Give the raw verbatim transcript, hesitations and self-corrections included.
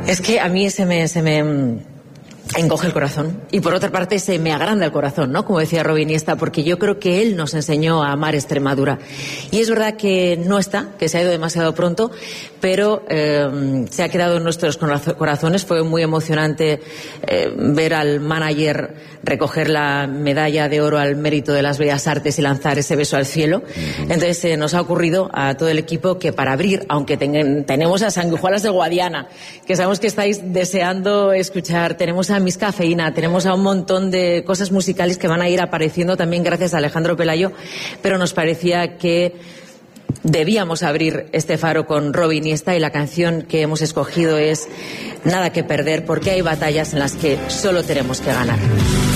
Es que a mí se me... Se me... encoge el corazón y por otra parte se me agranda el corazón, ¿no? Como decía Robin Iniesta, porque yo creo que él nos enseñó a amar Extremadura y es verdad que no está, que se ha ido demasiado pronto, pero eh, se ha quedado en nuestros corazones. Fue muy emocionante eh, ver al manager recoger la medalla de oro al mérito de las bellas artes y lanzar ese beso al cielo. Uh-huh. Entonces eh, nos ha ocurrido a todo el equipo que para abrir, aunque ten- tenemos a Sanguijuelas de Guadiana, que sabemos que estáis deseando escuchar, tenemos a Miss Cafeína, tenemos a un montón de cosas musicales que van a ir apareciendo también gracias a Alejandro Pelayo, pero nos parecía que debíamos abrir este faro con Robin Iniesta y la canción que hemos escogido es Nada que perder, porque hay batallas en las que solo tenemos que ganar.